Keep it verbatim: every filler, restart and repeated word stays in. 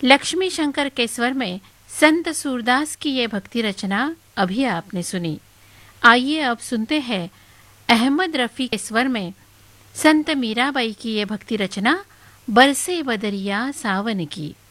लक्ष्मी शंकर के स्वर में संत सूरदास की ये भक्ति रचना अभी आपने सुनी। आइए अब सुनते हैं अहमद रफी के स्वर में संत मीराबाई की ये भक्ति रचना बरसे बदरिया सावन की।